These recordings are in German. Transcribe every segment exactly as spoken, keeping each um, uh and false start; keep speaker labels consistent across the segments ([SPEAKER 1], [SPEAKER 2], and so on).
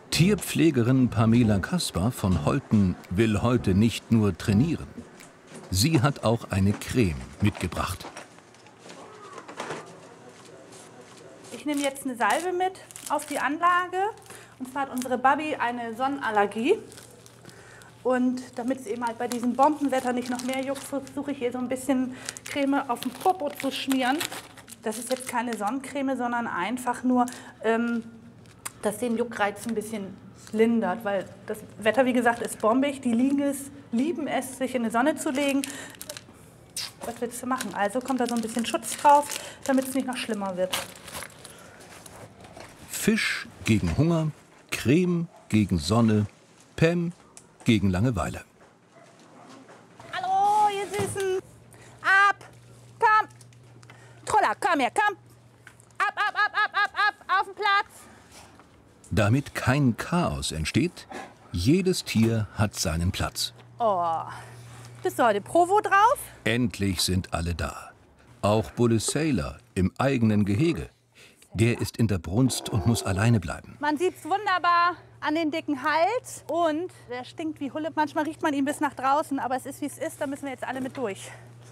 [SPEAKER 1] Tierpflegerin Pamela Kaspar von Holten will heute nicht nur trainieren. Sie hat auch eine Creme mitgebracht.
[SPEAKER 2] Ich nehme jetzt eine Salbe mit auf die Anlage. Und zwar hat unsere Babi eine Sonnenallergie. Und damit es eben halt bei diesem Bombenwetter nicht noch mehr juckt, versuche ich ihr so ein bisschen Creme auf den Popo zu schmieren. Das ist jetzt keine Sonnencreme, sondern einfach nur, ähm, dass den Juckreiz ein bisschen lindert. Weil das Wetter, wie gesagt, ist bombig. Die lieben es, lieben es, sich in die Sonne zu legen. Was willst du machen? Also kommt da so ein bisschen Schutz drauf, damit es nicht noch schlimmer wird.
[SPEAKER 1] Fisch gegen Hunger, Creme gegen Sonne, Pam gegen Langeweile.
[SPEAKER 2] Hallo, ihr Süßen. Ab, komm. Troller, komm her, komm. Ab, ab, ab, ab, ab, ab, auf den Platz.
[SPEAKER 1] Damit kein Chaos entsteht, jedes Tier hat seinen Platz.
[SPEAKER 2] Oh, bist du heute Provo drauf?
[SPEAKER 1] Endlich sind alle da. Auch Bulle Sailor im eigenen Gehege. Der ist in der Brunst und muss alleine bleiben.
[SPEAKER 2] Man sieht's wunderbar an den dicken Hals und der stinkt wie Hulle. Manchmal riecht man ihn bis nach draußen, aber es ist wie es ist, da müssen wir jetzt alle mit durch.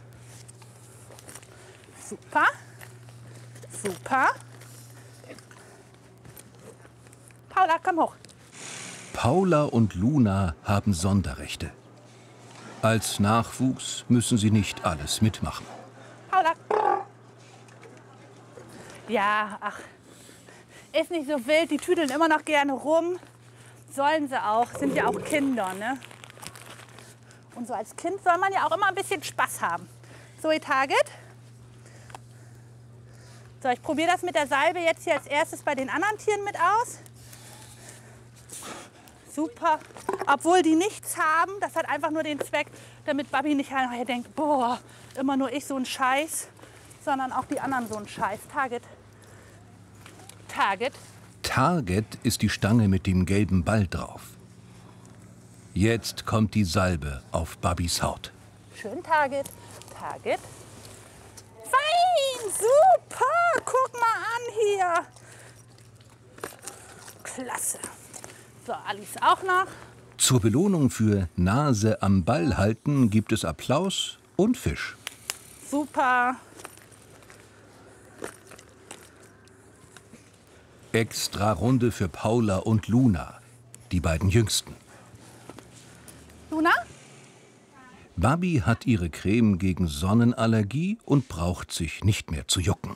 [SPEAKER 2] Super, super. Paula, komm hoch.
[SPEAKER 1] Paula und Luna haben Sonderrechte. Als Nachwuchs müssen sie nicht alles mitmachen.
[SPEAKER 2] Paula. Ja, ach, ist nicht so wild. Die tüdeln immer noch gerne rum. Sollen sie auch. Sind ja auch Kinder, ne? Und so als Kind soll man ja auch immer ein bisschen Spaß haben. So, ihr Target. So, ich probiere das mit der Salbe jetzt hier als erstes bei den anderen Tieren mit aus. Super. Obwohl die nichts haben, das hat einfach nur den Zweck, damit Babi nicht nachher denkt, boah, immer nur ich so ein Scheiß, sondern auch die anderen so ein Scheiß. Target. Target.
[SPEAKER 1] Target ist die Stange mit dem gelben Ball drauf. Jetzt kommt die Salbe auf Babys Haut.
[SPEAKER 2] Schön Target. Target. Fein, super. Guck mal an hier. Klasse. So, Alice auch noch.
[SPEAKER 1] Zur Belohnung für Nase am Ball halten gibt es Applaus und Fisch.
[SPEAKER 2] Super.
[SPEAKER 1] Extra Runde für Paula und Luna, die beiden Jüngsten.
[SPEAKER 2] Luna?
[SPEAKER 1] Babi hat ihre Creme gegen Sonnenallergie und braucht sich nicht mehr zu jucken.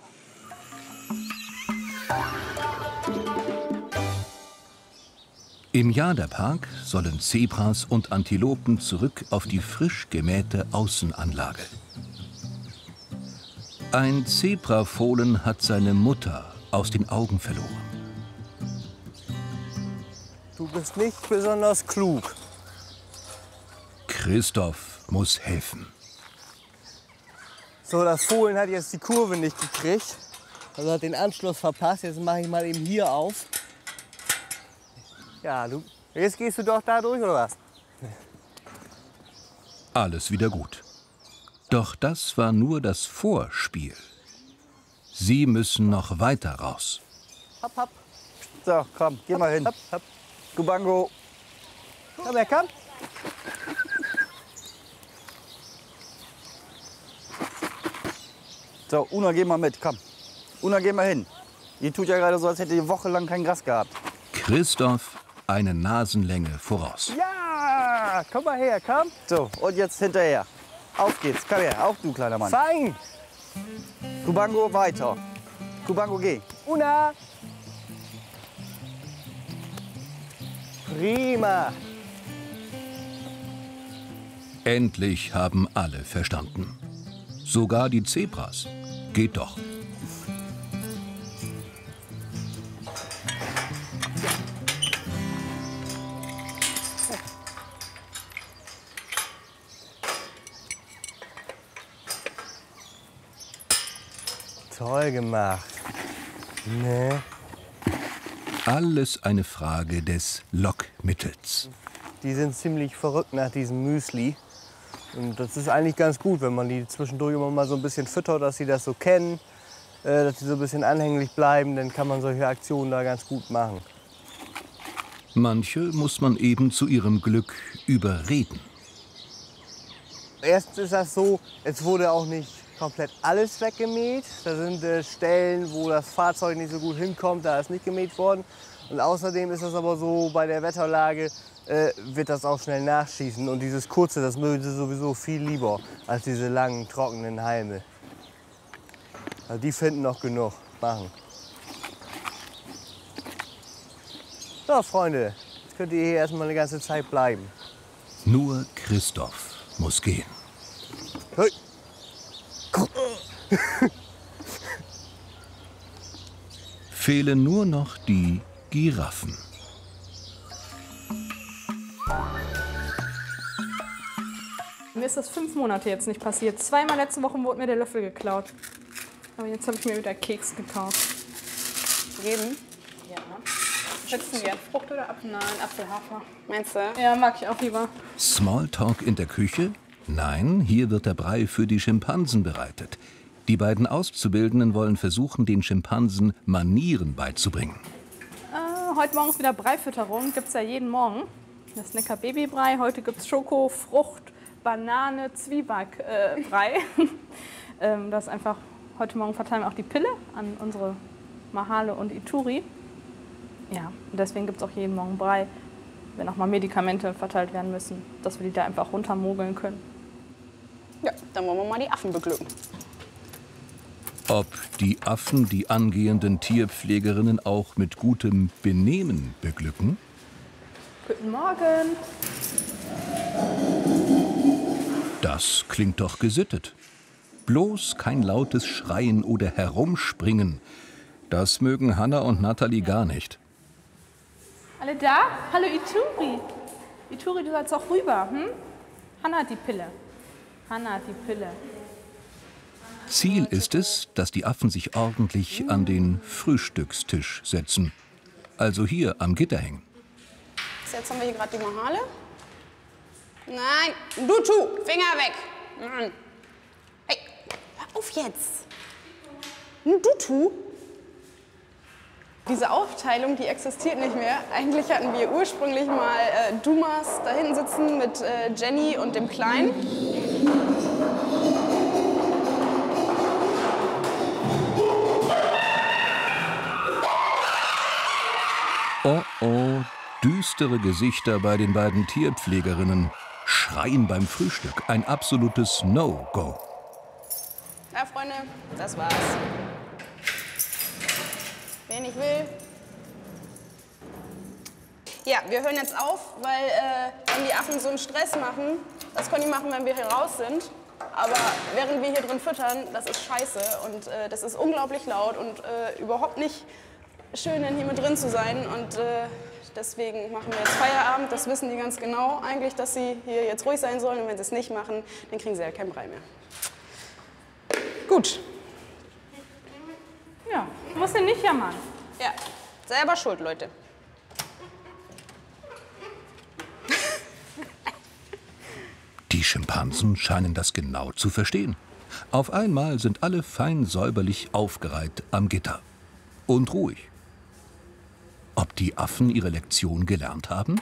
[SPEAKER 1] Im Jada-Park sollen Zebras und Antilopen zurück auf die frisch gemähte Außenanlage. Ein Zebrafohlen hat seine Mutter aus den Augen verloren.
[SPEAKER 3] Du bist nicht besonders klug.
[SPEAKER 1] Christoph muss helfen.
[SPEAKER 3] So, das Fohlen hat jetzt die Kurve nicht gekriegt. Also hat den Anschluss verpasst. Jetzt mache ich mal eben hier auf. Ja, du, jetzt gehst du doch da durch, oder was?
[SPEAKER 1] Alles wieder gut. Doch das war nur das Vorspiel. Sie müssen noch weiter raus.
[SPEAKER 3] Hopp, hopp. So, komm, geh hopp, mal hin. Hopp, hopp. Kubango. Komm her, komm. So, Una, geh mal mit, komm. Una, geh mal hin. Ihr tut ja gerade so, als hätte ihr wochenlang kein Gras gehabt.
[SPEAKER 1] Christoph eine Nasenlänge voraus.
[SPEAKER 3] Ja, komm mal her, komm. So, und jetzt hinterher. Auf geht's, komm her, auch du, kleiner Mann. Fein. Kubango, weiter. Kubango, geh. Una. Prima.
[SPEAKER 1] Endlich haben alle verstanden. Sogar die Zebras. Geht doch.
[SPEAKER 3] Toll gemacht. Ne?
[SPEAKER 1] Alles eine Frage des Lockmittels.
[SPEAKER 3] Die sind ziemlich verrückt nach diesem Müsli. Und das ist eigentlich ganz gut, wenn man die zwischendurch immer mal so ein bisschen füttert, dass sie das so kennen, äh, dass sie so ein bisschen anhänglich bleiben, dann kann man solche Aktionen da ganz gut machen.
[SPEAKER 1] Manche muss man eben zu ihrem Glück überreden.
[SPEAKER 3] Erst ist das so, es wurde auch nicht komplett alles weggemäht. Da sind äh, Stellen, wo das Fahrzeug nicht so gut hinkommt, da ist nicht gemäht worden. Und außerdem ist es aber so, bei der Wetterlage äh, wird das auch schnell nachschießen. Und dieses kurze, das mögen sie sowieso viel lieber als diese langen, trockenen Halme. Also die finden noch genug machen. So, Freunde, jetzt könnt ihr hier erstmal eine ganze Zeit bleiben.
[SPEAKER 1] Nur Christoph muss gehen.
[SPEAKER 3] Hey.
[SPEAKER 1] Fehlen nur noch die Giraffen.
[SPEAKER 4] Mir ist das fünf Monate jetzt nicht passiert. Zweimal letzte Woche wurde mir der Löffel geklaut. Aber jetzt habe ich mir wieder Keks gekauft.
[SPEAKER 5] Geben?
[SPEAKER 4] Ja. Schätzen Sie gern Frucht oder Apfel? Nein, Apfelhafer.
[SPEAKER 5] Meinst du?
[SPEAKER 4] Ja, mag ich auch lieber.
[SPEAKER 1] Smalltalk in der Küche? Nein, hier wird der Brei für die Schimpansen bereitet. Die beiden Auszubildenden wollen versuchen, den Schimpansen Manieren beizubringen.
[SPEAKER 4] Äh, heute Morgen ist wieder Breifütterung. Gibt es ja jeden Morgen. Das ist lecker Babybrei. Heute gibt es Schoko, Frucht, Banane, Zwiebackbrei. Äh, ähm, das ist einfach, heute Morgen verteilen wir auch die Pille an unsere Mahale und Ituri. Ja, und deswegen gibt es auch jeden Morgen Brei, wenn auch mal Medikamente verteilt werden müssen, dass wir die da einfach runtermogeln können.
[SPEAKER 5] Ja, dann wollen wir mal die Affen beglücken.
[SPEAKER 1] Ob die Affen die angehenden Tierpflegerinnen auch mit gutem Benehmen beglücken?
[SPEAKER 4] Guten Morgen.
[SPEAKER 1] Das klingt doch gesittet. Bloß kein lautes Schreien oder Herumspringen. Das mögen Hanna und Nathalie gar nicht.
[SPEAKER 4] Alle da? Hallo Ituri. Ituri, du sollst auch rüber. Hm? Hanna hat die Pille. Hanna hat die Pille.
[SPEAKER 1] Ziel ist es, dass die Affen sich ordentlich an den Frühstückstisch setzen. Also hier am Gitter hängen.
[SPEAKER 5] Jetzt haben wir hier gerade die Mahale. Nein, du tu, Finger weg. Mann. Hey, hör auf jetzt. Du tu. Diese Aufteilung, die existiert nicht mehr. Eigentlich hatten wir ursprünglich mal äh, Dumas da hinten sitzen mit äh, Jenny und dem Kleinen.
[SPEAKER 1] Oh oh, düstere Gesichter bei den beiden Tierpflegerinnen. Schreien beim Frühstück, ein absolutes No-Go.
[SPEAKER 5] Ja, Freunde, das war's. Wer nicht will. Ja, wir hören jetzt auf, weil äh, wenn die Affen so einen Stress machen, das können die machen, wenn wir hier raus sind. Aber während wir hier drin füttern, das ist scheiße und äh, das ist unglaublich laut und äh, überhaupt nicht schön, hier mit drin zu sein. Und äh, deswegen machen wir jetzt Feierabend. Das wissen die ganz genau eigentlich, dass sie hier jetzt ruhig sein sollen. Und wenn sie es nicht machen, dann kriegen sie ja keinen Brei mehr. Gut.
[SPEAKER 4] Ja, du musst den nicht jammern.
[SPEAKER 5] Ja, selber schuld, Leute.
[SPEAKER 1] Die Schimpansen scheinen das genau zu verstehen. Auf einmal sind alle fein säuberlich aufgereiht am Gitter. Und ruhig. Ob die Affen ihre Lektion gelernt haben?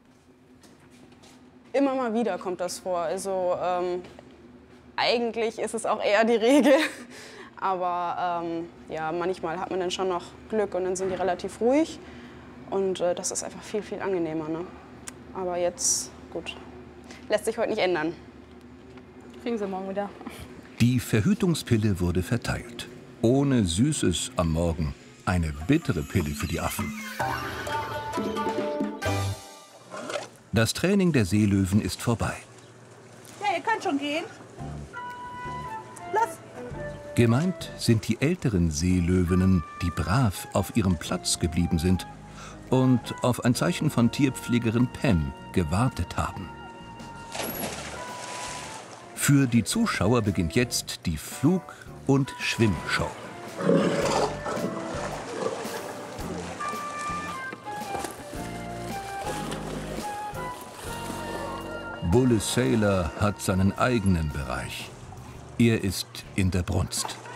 [SPEAKER 5] Immer mal wieder kommt das vor. Also ähm, eigentlich ist es auch eher die Regel. Aber ähm, ja, manchmal hat man dann schon noch Glück und dann sind die relativ ruhig. Und äh, das ist einfach viel, viel angenehmer. Ne? Aber jetzt, gut, lässt sich heute nicht ändern.
[SPEAKER 4] Kriegen sie morgen wieder.
[SPEAKER 1] Die Verhütungspille wurde verteilt. Ohne Süßes am Morgen. Eine bittere Pille für die Affen. Das Training der Seelöwen ist vorbei.
[SPEAKER 2] Ja, ihr könnt schon gehen. Los!
[SPEAKER 1] Gemeint sind die älteren Seelöwinnen, die brav auf ihrem Platz geblieben sind und auf ein Zeichen von Tierpflegerin Pam gewartet haben. Für die Zuschauer beginnt jetzt die Flug- und Schwimmshow. Bulle Sailor hat seinen eigenen Bereich. Er ist in der Brunst.